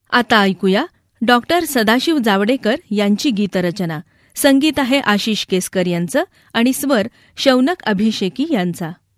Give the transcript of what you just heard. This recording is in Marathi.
आता ऐकूया डॉक्टर सदाशिव जावडेकर यांची गीतरचना. संगीत आहे आशिष केसकर यांचं आणि स्वर शौनक अभिषेकी यांचा.